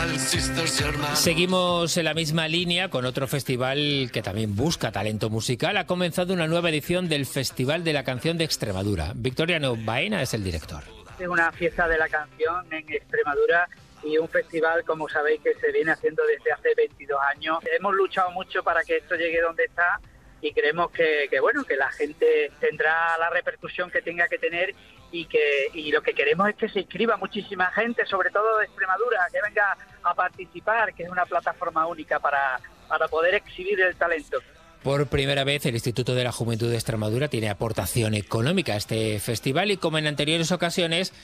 Seguimos en la misma línea con otro festival que también busca talento musical. Ha comenzado una nueva edición del Festival de la Canción de Extremadura. Victoriano Baena es el director. Es una fiesta de la canción en Extremadura y un festival, como sabéis, que se viene haciendo desde hace 22 años. Hemos luchado mucho para que esto llegue donde está y creemos que la gente tendrá la repercusión que tenga que tener y lo que queremos es que se inscriba muchísima gente, sobre todo de Extremadura, que venga a participar, que es una plataforma única para poder exhibir el talento. Por primera vez, el Instituto de la Juventud de Extremadura tiene aportación económica a este festival y, como en anteriores ocasiones,